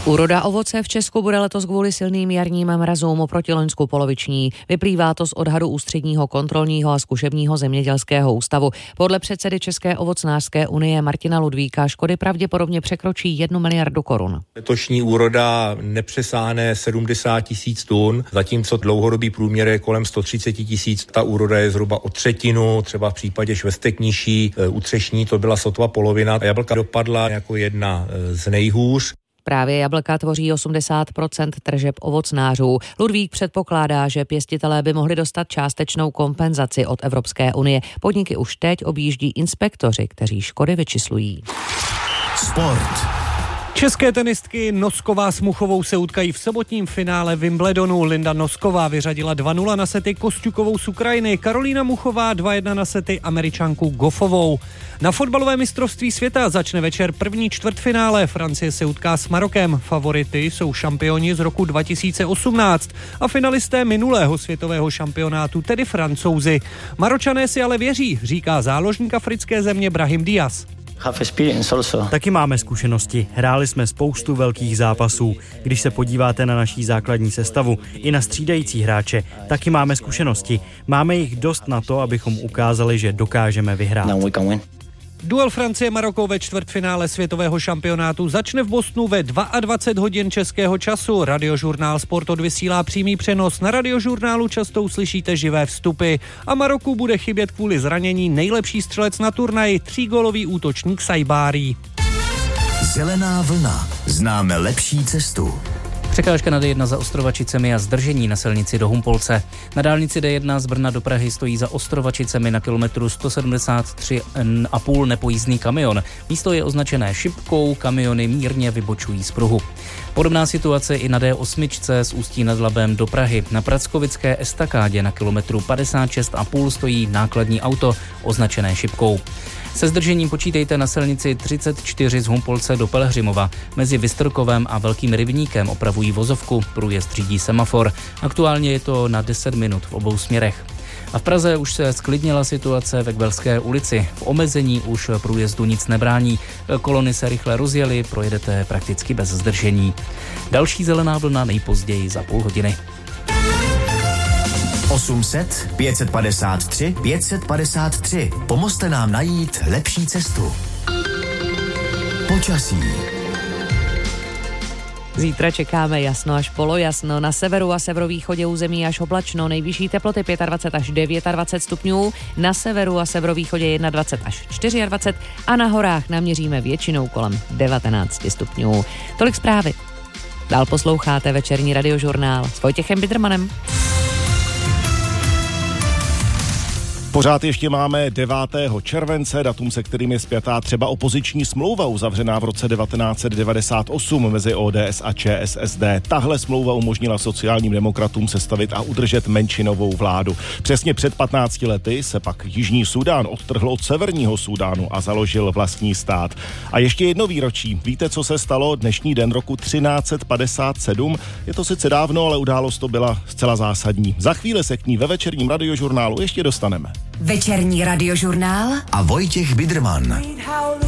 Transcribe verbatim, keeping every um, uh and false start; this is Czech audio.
Úroda ovoce v Česku bude letos kvůli silným jarním mrazům oproti loňsku poloviční. Vyplývá to z odhadu Ústředního kontrolního a zkušebního zemědělského ústavu. Podle předsedy České ovocnářské unie Martina Ludvíka škody pravděpodobně překročí jednu miliardu korun. Letošní úroda nepřesáhne sedmdesát tisíc tun, zatímco dlouhodobý průměr je kolem sto třicet tisíc. Ta úroda je zhruba o třetinu, třeba v případě švestek nižší, u třešní to byla sotva polovina. Jablka dopadla jako jedna z nejhůř. Právě jablka tvoří osmdesát procent tržeb ovocnářů. Ludvík předpokládá, že pěstitelé by mohli dostat částečnou kompenzaci od Evropské unie. Podniky už teď objíždí inspektoři, kteří škody vyčíslují. Sport. České tenistky Nosková s Muchovou se utkají v sobotním finále Wimbledonu. Linda Nosková vyřadila dva nula na sety Kosťukovou z Ukrajiny, Karolína Muchová dva jedna na sety Američanku Goffovou. Na fotbalové mistrovství světa začne večer první čtvrtfinále. Francie se utká s Marokem. Favority jsou šampioni z roku dva tisíce osmnáct a finalisté minulého světového šampionátu, tedy Francouzi. Maročané si ale věří, říká záložník africké země Brahim Diaz. Taky máme zkušenosti. Hráli jsme spoustu velkých zápasů. Když se podíváte na naší základní sestavu i na střídající hráče, taky máme zkušenosti. Máme jich dost na to, abychom ukázali, že dokážeme vyhrát. Duel Francie-Maroko ve čtvrtfinále světového šampionátu začne v Bostonu ve dvacet dva hodin českého času. Radiožurnál Sport odvysílá přímý přenos. Na Radiožurnálu často uslyšíte živé vstupy. A Maroku bude chybět kvůli zranění nejlepší střelec na turnaji, třígólový útočník Sajbári. Zelená vlna. Známe lepší cestu. Překážka na D jedna za Ostrovačicemi a zdržení na silnici do Humpolce. Na dálnici D jedna z Brna do Prahy stojí za Ostrovačicemi na kilometru sto sedmdesát tři a půl nepojízdný kamion. Místo je označené šipkou, kamiony mírně vybočují z pruhu. Podobná situace i na D osm z Ústí nad Labem do Prahy. Na Prackovické estakádě na kilometru padesát šest a půl stojí nákladní auto označené šipkou. Se zdržením počítejte na silnici třicet čtyři z Humpolce do Pelhřimova. Mezi Vystrkovem a Velkým Rybníkem opravují vozovku, průjezd řídí semafor. Aktuálně je to na deset minut v obou směrech. A v Praze už se sklidnila situace ve Kbelské ulici. V omezení už průjezdu nic nebrání. Kolony se rychle rozjely, projedete prakticky bez zdržení. Další zelená vlna nejpozději za půl hodiny. osm set, pět set padesát tři, pět set padesát tři. Pomozte nám najít lepší cestu. Počasí. Zítra čekáme jasno až polojasno, na severu a severovýchodě území až oblačno, nejvyšší teploty dvacet pět až dvacet devět stupňů, na severu a severovýchodě dvacet jedna až dvacet čtyři a na horách naměříme většinou kolem devatenáct stupňů. Tolik zprávy. Dál posloucháte večerní Radiožurnál s Vojtěchem Biedermanem. Pořád ještě máme devátého července, datum, se kterým je spjatá třeba opoziční smlouva uzavřená v roce devatenáct set devadesát osm mezi O D S a Č S S D. Tahle smlouva umožnila sociálním demokratům sestavit a udržet menšinovou vládu. Přesně před patnácti lety se pak Jižní Súdán odtrhl od Severního Súdánu a založil vlastní stát. A ještě jedno výročí. Víte, co se stalo dnešní den roku třináct set padesát sedm? Je to sice dávno, ale událost to byla zcela zásadní. Za chvíli se k ní ve večerním Radiožurnálu ještě dostaneme. Večerní Radiožurnál a Vojtěch Biederman.